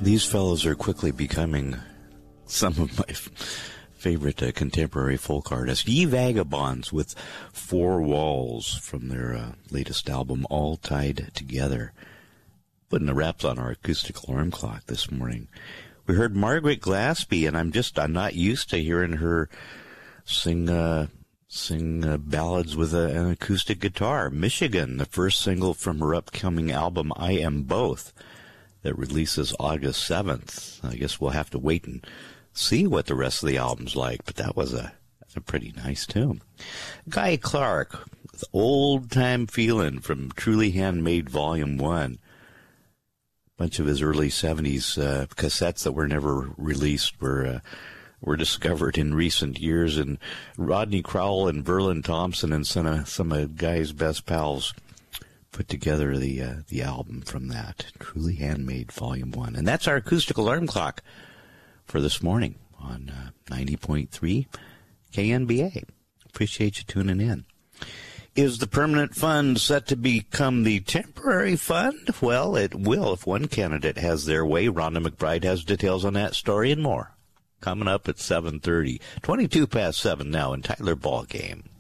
These fellows are quickly becoming some of my favorite contemporary folk artists. Ye Vagabonds with Four Walls from their latest album, All Tied Together. Putting the wraps on our acoustic alarm clock this morning. We heard Margaret Glaspie, and I'm not used to hearing her sing ballads with an acoustic guitar. Michigan, the first single from her upcoming album, I Am Both, that releases August 7th. I guess we'll have to wait and see what the rest of the album's like, but that's a pretty nice tune. Guy Clark with Old Time Feelin' from Truly Handmade Volume 1. Bunch of his early 70s cassettes that were never released were discovered in recent years, and Rodney Crowell and Verlin Thompson and some of Guy's best pals put together the album from that, Truly Handmade Volume 1. And that's our acoustic alarm clock for this morning on 90.3 KNBA. Appreciate you tuning in. Is the permanent fund set to become the temporary fund? Well, it will if one candidate has their way. Rhonda McBride has details on that story and more coming up at 7:30. 22 past 7 now in Tyler Ballgame.